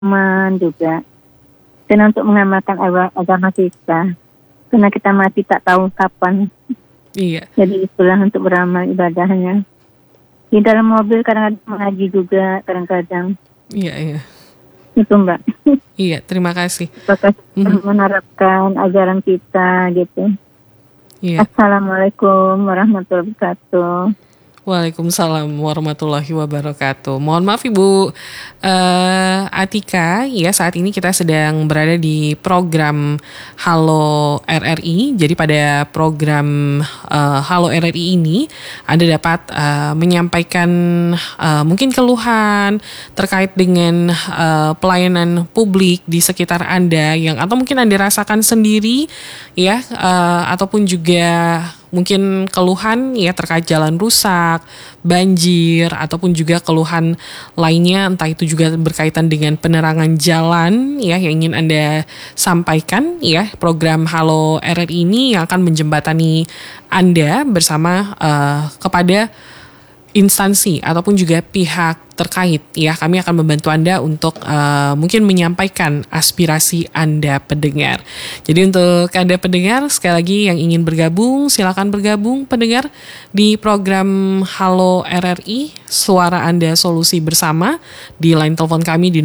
teman juga. Dan untuk mengamalkan agama kita. Karena kita mati tak tahu kapan. Iya. Jadi itulah untuk beramal ibadahnya. Di dalam mobil kadang-kadang mengaji juga, kadang-kadang. Iya. Itu Mbak. Iya, terima kasih. Apakah menerapkan ajaran kita gitu. Iya. Assalamualaikum warahmatullahi wabarakatuh. Waalaikumsalam warahmatullahi wabarakatuh. Mohon maaf Ibu Atika, ya saat ini kita sedang berada di program Halo RRI. Jadi pada program Halo RRI ini Anda dapat menyampaikan mungkin keluhan terkait dengan pelayanan publik di sekitar Anda yang atau mungkin Anda rasakan sendiri ya, ataupun juga mungkin keluhan ya terkait jalan rusak, banjir, ataupun juga keluhan lainnya, entah itu juga berkaitan dengan penerangan jalan ya yang ingin Anda sampaikan ya. Program Halo RRI ini yang akan menjembatani Anda bersama kepada instansi ataupun juga pihak terkait ya. Kami akan membantu Anda untuk mungkin menyampaikan aspirasi Anda pendengar. Jadi untuk Anda pendengar sekali lagi yang ingin bergabung, silakan bergabung pendengar di program Halo RRI, suara Anda solusi bersama, di line telepon kami di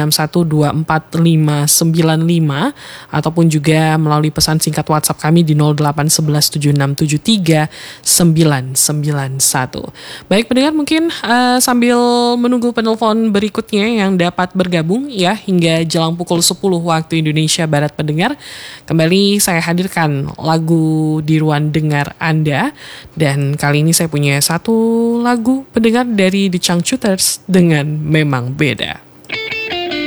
0761245595 ataupun juga melalui pesan singkat WhatsApp kami di 081176739991. Baik pendengar, mungkin sambil menunggu penelpon berikutnya yang dapat bergabung ya hingga jelang pukul 10 waktu Indonesia Barat pendengar, kembali saya hadirkan lagu di ruang dengar Anda, dan kali ini saya punya satu lagu pendengar dari The Changcuters dengan Memang Beda.